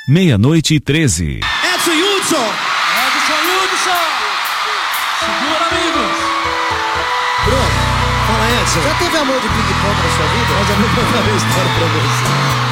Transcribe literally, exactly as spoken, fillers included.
meia-noite e treze. Edson Hudson! Edson Hudson! Segura, amigos! Pronto, fala Edson. Já teve amor de ping-pong na sua vida? Mas eu vou contar uma história pra você.